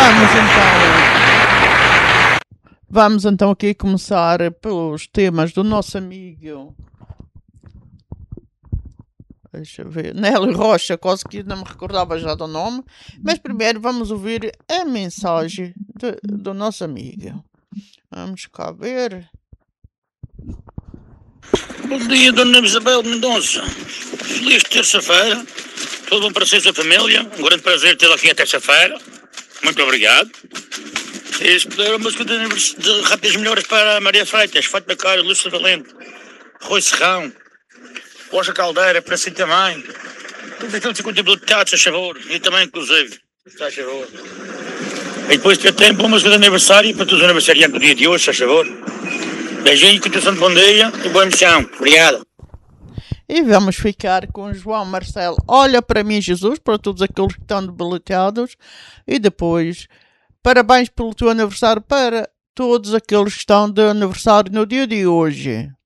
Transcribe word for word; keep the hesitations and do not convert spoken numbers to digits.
Vamos então. Vamos então aqui começar pelos temas do nosso amigo. Deixa eu ver. Nelly Rocha, quase que não me recordava já do nome. Mas primeiro vamos ouvir a mensagem de, do nosso amigo. Vamos cá ver. Bom dia, Dona Isabel Mendonça. Feliz terça-feira. Tudo bom para si e sua família. Um grande prazer tê-la aqui à terça-feira. Muito obrigado. E se puder, a música de, de Rápidas Melhoras para Maria Freitas, Fátima Caro, Lúcia Valente, Rui Serrão, Rocha Caldeira, para si também. Todos aqueles cinquenta deputados, a favor. E também, inclusive. A favor. E depois ter tempo, uma música de aniversário para todos os aniversariantes do dia de hoje, a favor. Beijinho, continuação de bom dia e boa emissão. Obrigado. E vamos ficar com João Marcelo. Olha para mim, Jesus, para todos aqueles que estão debilitados. E depois, parabéns pelo teu aniversário para todos aqueles que estão de aniversário no dia de hoje.